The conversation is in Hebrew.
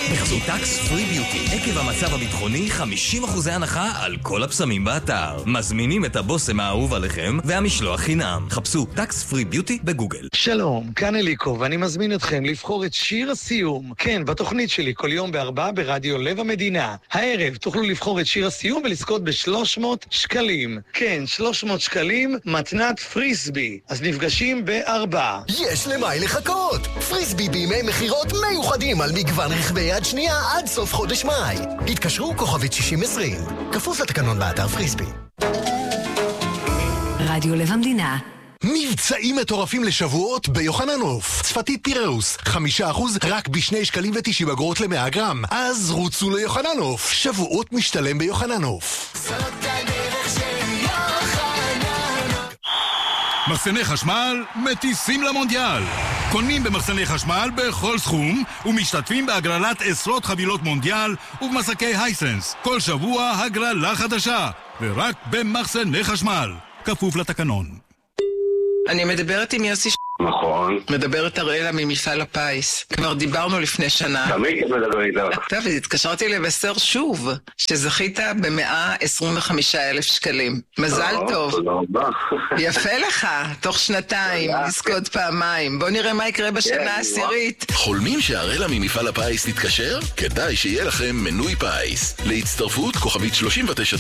בחסות טקס פרי ביוטי. עקב המצב הביטחוני 50% הנחה על כל הפסמים באתר. מזמינים את הבושם האהוב עליכם והמשלוח חינם. חפשו טקס פרי ביוטי בגוגל. שלום, כאן אליקו ואני מזמין אתכם לבחור את שיר הסיום. כן, בתוכנית שלי כל יום ב4 ברדיו לב המדינה. הערב תוכלו לבחור את שיר הסיום ולזכות ב300 שקלים. כן, 300 שקלים מתנת פריסבי. אז נפגשים ב4. יש למה לחכות. פריסבי בימי מחירות מיוחדים על מגוון רכבי יד שנייה עד סוף חודש מאי. התקשרו כוכבית 6020. כפוף לתקנון באתר פריסבי. רדיו לב המדינה. מבצעים מטורפים לשבועות ביוחננוף. צפתית פיראוס, 5% רק ב2 שקלים ו90 אגורות ל100 גרם. אז רוצו ליוחננוף. שבועות משתלם ביוחננוף. זאת הדרך של יוחננוף. מחסני חשמל מטיסים למונדיאל. קונים במחסני חשמל בכל סכום ומשתתפים בהגרלת עשרות חבילות מונדיאל ובמסקי הייסנס. כל שבוע הגרלה חדשה ורק במחסני חשמל. כפוף לתקנון. אני מדברת עם יוסי נכון. מדברת אראלה ממפעל הפיס. כבר דיברנו לפני שנה. תמיד מדבר איתך. טוב, התקשרתי לבשר שוב, שזכית ב125,000 שקלים. מזל טוב. תודה רבה. יפה לך, תוך שנתיים, לזכות פעמיים. בוא נראה מה יקרה בשנה העשירית. חולמים שאראלה ממפעל הפיס תתקשר? כדאי שיהיה לכם מנוי פיס. להצטרפות כוכבית 39